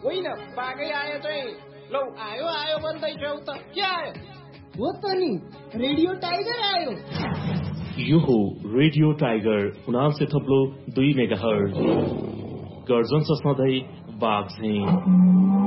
होइन बाघै आयो चाहिँ लौ आयो आयो भन्दैछौ त के आयो हो त नि रेडियो टाइगर आयो यो हो रेडियो टाइगर 89.2 मेगाहर्ज गर्जन सधैँ बाघ झैं